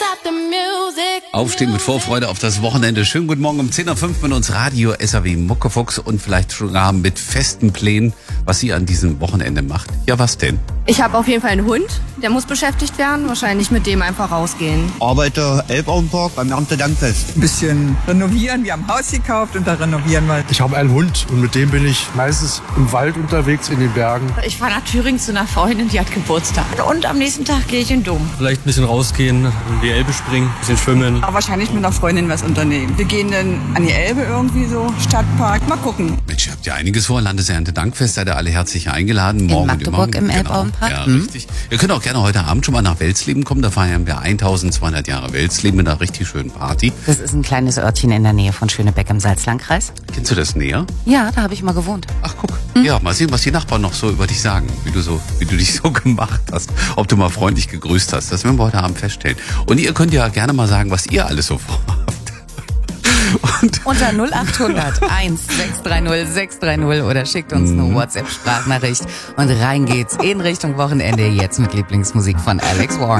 Aufstehen mit Vorfreude auf das Wochenende. Schönen guten Morgen um 10.05 Uhr mit uns Radio SAW Muckefuchs und vielleicht sogar mit festen Plänen, was sie an diesem Wochenende macht. Ja, was denn? Ich habe auf jeden Fall einen Hund, der muss beschäftigt werden. Wahrscheinlich mit dem einfach rausgehen. Arbeite Elbauenpark beim Erntedankfest. Ein bisschen renovieren. Wir haben ein Haus gekauft und da renovieren wir. Ich habe einen Hund und mit dem bin ich meistens im Wald unterwegs, in den Bergen. Ich fahre nach Thüringen zu einer Freundin, die hat Geburtstag. Und am nächsten Tag gehe ich in den Dom. Vielleicht ein bisschen rausgehen, in die Elbe springen, ein bisschen schwimmen. Aber wahrscheinlich mit einer Freundin was unternehmen. Wir gehen dann an die Elbe irgendwie so, Stadtpark. Mal gucken. Mensch, ihr habt ja einiges vor. Landeserntedankfest, seid ihr alle herzlich eingeladen. Morgen in Magdeburg im Elbauenpark. Ja, richtig. Ihr könnt auch gerne heute Abend schon mal nach Welsleben kommen. Da feiern wir 1200 Jahre Welsleben mit einer richtig schönen Party. Das ist ein kleines Örtchen in der Nähe von Schönebeck im Salzlandkreis. Kennst du das näher? Ja, da habe ich mal gewohnt. Ach, guck. Ja, mal sehen, was die Nachbarn noch so über dich sagen. Wie du dich so gemacht hast. Ob du mal freundlich gegrüßt hast. Das werden wir heute Abend feststellen. Und ihr könnt ja gerne mal sagen, was ihr alles so vorhabt. Unter 0800 1630 630 oder schickt uns eine WhatsApp-Sprachnachricht und rein geht's in Richtung Wochenende jetzt mit Lieblingsmusik von Alex Warren.